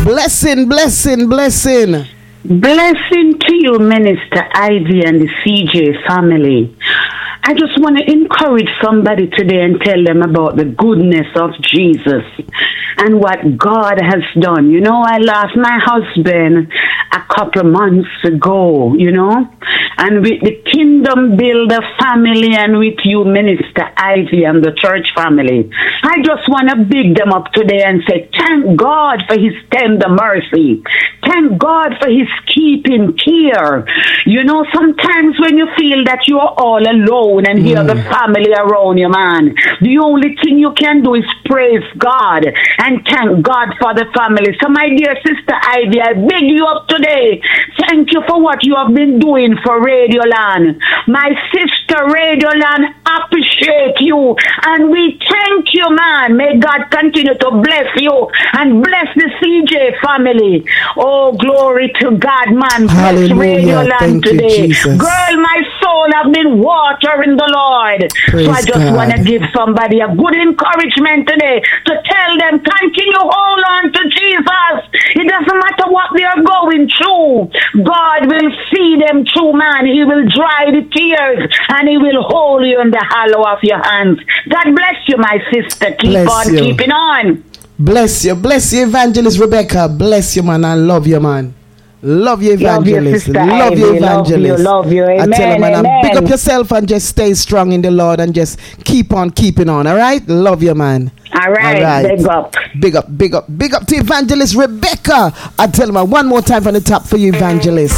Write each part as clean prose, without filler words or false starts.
Blessing, blessing, blessing. Blessing to you, Minister Ivy and the CJ family. I just want to encourage somebody today and tell them about the goodness of Jesus and what God has done. You know, I lost my husband a couple months ago, you know, and with the Kingdom Builder family and with you, Minister Ivy and the church family, I just want to big them up today and say, thank God for his tender mercy. Thank God for his keeping care. You know, sometimes when you feel that you are all alone and hear the family around you, man, the only thing you can do is praise God and thank God for the family. So my dear sister Ivy, I big you up today. Thank you for what you have been doing for Radioland. My sister Radioland appreciate you and we thank you, man. May God continue to bless you and bless the CJ family. Oh, glory to God, man. Bless Radioland today. Girl, my soul have been watering the Lord. Praise so I just want to give somebody a good encouragement today to tell them, continue hold on to Jesus. It doesn't matter what they are going through. God will see them through, man. He will dry the tears and he will hold you in the hollow of your hands. God bless you, my sister. Keep on keeping on. Bless you, Evangelist Rebecca. Bless you, man. I love you, man. Love you, Evangelist. Love you, Evangelist. Love you. Amen. I tell you, man, amen. Pick up yourself and just stay strong in the Lord and just keep on keeping on. All right? Love you, man. All right. Big up. Big up, big up, big up to Evangelist Rebecca. I tell you, man, one more time from the top for you, Evangelist.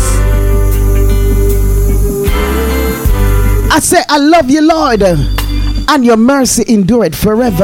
I say, I love you, Lord, and your mercy endureth forever.